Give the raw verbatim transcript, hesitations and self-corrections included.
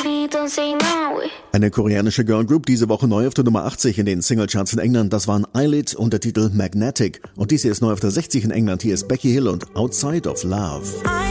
Eine koreanische Girlgroup, diese Woche neu auf der Nummer achtzig in den Singlecharts in England. Das waren Eyelid und der Titel Magnetic. Und dies hier ist neu auf der sechzig in England. Hier ist Becky Hill und Outside of Love.